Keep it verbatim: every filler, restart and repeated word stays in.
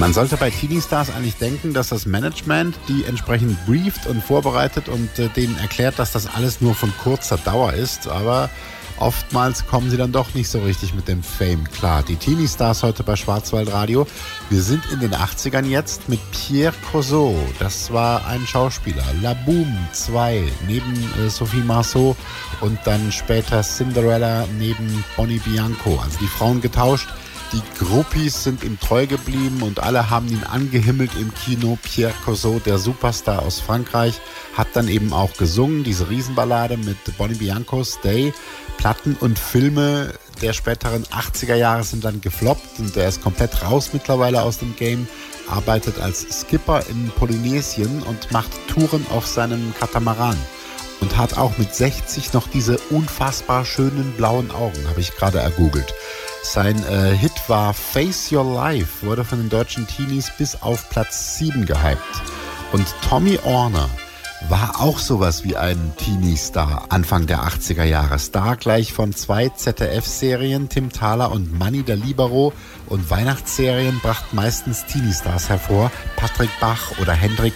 Man sollte bei Teenie Stars eigentlich denken, dass das Management die entsprechend brieft und vorbereitet und äh, denen erklärt, dass das alles nur von kurzer Dauer ist, aber oftmals kommen sie dann doch nicht so richtig mit dem Fame klar. Die Teenie Stars heute bei Schwarzwaldradio. Wir sind in den achtzigern jetzt mit Pierre Cozzo. Das war ein Schauspieler. La Boom zwei neben äh, Sophie Marceau und dann später Cinderella neben Bonnie Bianco. Also die Frauen getauscht. Die Groupies sind ihm treu geblieben und alle haben ihn angehimmelt im Kino. Pierre Cozzo, der Superstar aus Frankreich, hat dann eben auch gesungen, diese Riesenballade mit Bonnie Bianco, Stay. Platten und Filme der späteren achtziger Jahre sind dann gefloppt und er ist komplett raus mittlerweile aus dem Game, arbeitet als Skipper in Polynesien und macht Touren auf seinem Katamaran. Und hat auch mit sechzig noch diese unfassbar schönen blauen Augen, habe ich gerade ergoogelt. Sein äh, Hit war Face Your Life, wurde von den deutschen Teenies bis auf Platz sieben gehypt. Und Tommy Orner war auch sowas wie ein Teenie-Star Anfang der achtziger Jahre. Star gleich von zwei Z D F-Serien, Tim Thaler und Manny der Libero. Und Weihnachtsserien brachten meistens Teenie-Stars hervor. Patrick Bach oder Hendrik